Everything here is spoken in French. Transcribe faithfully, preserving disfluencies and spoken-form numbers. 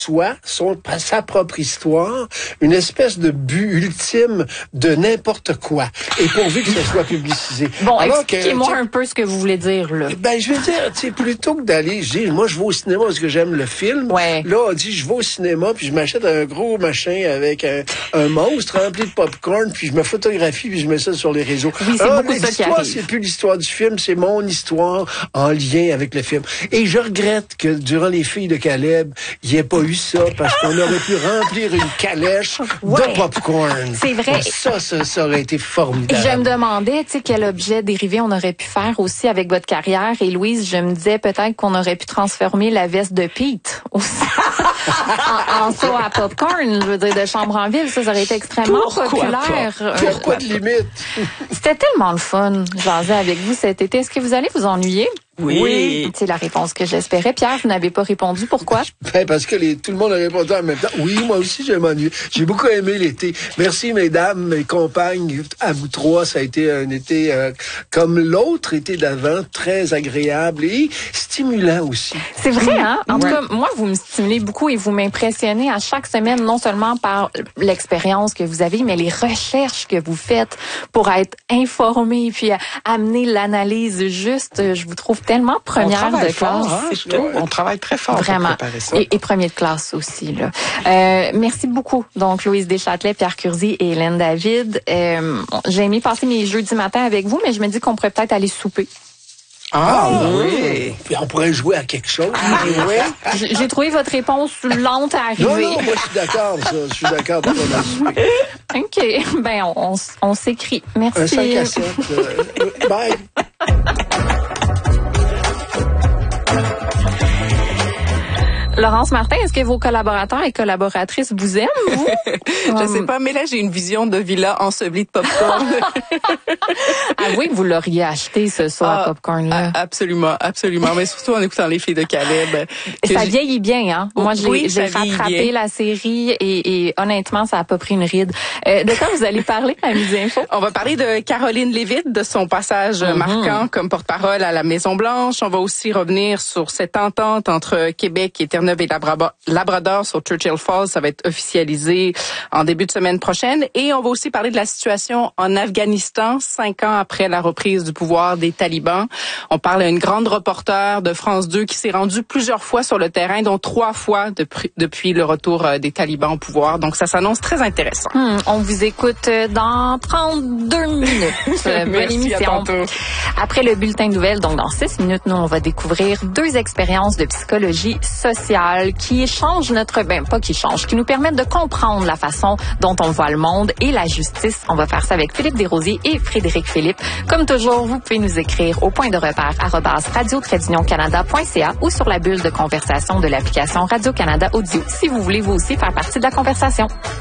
Soit son, sa propre histoire, une espèce de but ultime de n'importe quoi, et pourvu que ce soit publicisé. Bon, Alors expliquez-moi que, un peu ce que vous voulez dire, là. Ben, je veux dire, tu sais, plutôt que d'aller, je dis, moi, je vais au cinéma parce que j'aime le film. Ouais. Là, on dit, je vais au cinéma, puis je m'achète un gros machin avec un, un monstre rempli de popcorn, puis je me photographie, puis je mets ça sur les réseaux. Oui, c'est ah, beaucoup ça qui arrive. C'est plus l'histoire du film, c'est mon histoire en lien avec le film. Et je regrette que durant les filles de Caleb, il n'y ait pas eu ça, parce qu'on aurait pu remplir une calèche ouais. de popcorn. C'est vrai. Ça, ça, ça aurait été formidable. Je me demandais, tu sais, quel objet dérivé on aurait pu faire aussi avec votre carrière. Et Louise, je me disais peut-être qu'on aurait pu transformer la veste de Pete aussi en, en saut à popcorn, je veux dire, de chambre en ville. Ça, ça aurait été extrêmement Pourquoi populaire. Pas? Pourquoi de limite? C'était tellement le fun, jaser avec vous cet été. Est-ce que vous allez vous ennuyer? Oui. oui. C'est la réponse que j'espérais. Pierre, vous n'avez pas répondu. Pourquoi? Ben parce que les, tout le monde a répondu en même temps. Oui, moi aussi, je m'ennuie. J'ai beaucoup aimé l'été. Merci, mesdames, mes compagnes. À vous trois, ça a été un été euh, comme l'autre été d'avant, très agréable et stimulant aussi. C'est vrai, hein? En ouais. tout cas, moi, vous me stimulez beaucoup et vous m'impressionnez à chaque semaine, non seulement par l'expérience que vous avez, mais les recherches que vous faites pour être informé puis amener l'analyse juste. Je vous trouve tellement première de classe. Fort, hein, c'est tout. On travaille très fort Vraiment. pour préparer ça. Et, et premier de classe aussi, là. Euh, merci beaucoup. Donc, Louise Deschâtelet, Pierre Curzi et Hélène David. Euh, j'ai aimé passer mes jeudis matins avec vous, mais je me dis qu'on pourrait peut-être aller souper. Ah, ah oui. Puis on pourrait jouer à quelque chose. Ah, oui. J'ai trouvé votre réponse lente à arriver. Non, non, moi je suis d'accord, ça. Je suis d'accord pour qu'on aille souper. OK. Ben, on, on, on s'écrit. Merci. Un cinq à sept. Euh, bye. Laurence Martin, est-ce que vos collaborateurs et collaboratrices vous aiment, vous? Je sais pas, mais là, j'ai une vision de villa ensevelie de popcorn. Avouez que vous l'auriez acheté, ce soir, ah, popcorn-là. Absolument, absolument. Mais surtout en écoutant les filles de Caleb. Ça vieillit bien, hein? Moi, j'ai oui, rattrapé bien. la série et, et honnêtement, ça a pas pris une ride. Euh, de quoi vous allez parler à Midi Info? On va parler de Caroline Lévitte, de son passage mm-hmm. marquant comme porte-parole à la Maison-Blanche. On va aussi revenir sur cette entente entre Québec et Terre-Neuve et Labrador sur Churchill Falls. Ça va être officialisé en début de semaine prochaine. Et on va aussi parler de la situation en Afghanistan, cinq ans après la reprise du pouvoir des talibans. On parle à une grande reporter de France deux qui s'est rendue plusieurs fois sur le terrain, dont trois fois depuis, depuis le retour des talibans au pouvoir. Donc, ça s'annonce très intéressant. Hum, on vous écoute dans trente-deux minutes. Bonne émission. Après le bulletin de nouvelles, donc dans six minutes, nous, on va découvrir deux expériences de psychologie sociale qui changent notre... Ben, pas qui changent, qui nous permettent de comprendre la façon dont on voit le monde et la justice. On va faire ça avec Philippe Desrosiers et Frédéric Philippe. Comme toujours, vous pouvez nous écrire au point de repère arobase radio trait d'union canada point c a ou sur la bulle de conversation de l'application Radio-Canada Audio si vous voulez vous aussi faire partie de la conversation.